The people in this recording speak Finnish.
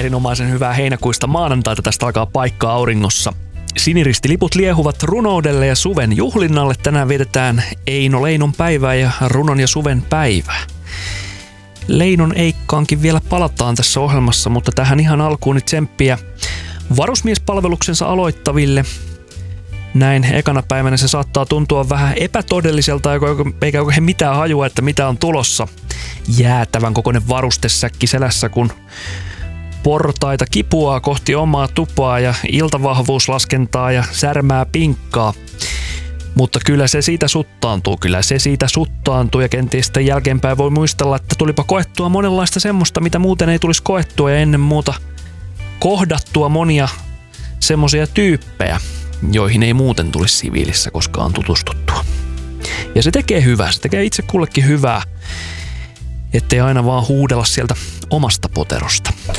erinomaisen hyvää heinäkuista maanantaita. Tästä alkaa Paikka auringossa. Siniristiliput liehuvat runoudelle ja suven juhlinnalle. Tänään vietetään Eino Leinon päivää ja runon ja suven päivää. Leinon Eikkaankin vielä palataan tässä ohjelmassa, mutta tähän ihan alkuun nyt tsemppiä varusmiespalveluksensa aloittaville. Näin ekana päivänä se saattaa tuntua vähän epätodelliselta, eikä oikein mitään hajua, että mitä on tulossa. Jäätävän kokoinen varustesäkki selässä, kun portaita kipuaa kohti omaa tupaa ja iltavahvuuslaskentaa ja särmää pinkkaa. Mutta kyllä se siitä suttaantuu ja kenties sitten jälkeenpäin voi muistella, että tulipa koettua monenlaista semmoista, mitä muuten ei tulisi koettua ja ennen muuta kohdattua monia semmoisia tyyppejä, joihin ei muuten tulisi siviilissä koskaan tutustuttua. Ja se tekee hyvää, se tekee itse kullekin hyvää, ettei aina vaan huudella sieltä omasta poterosta.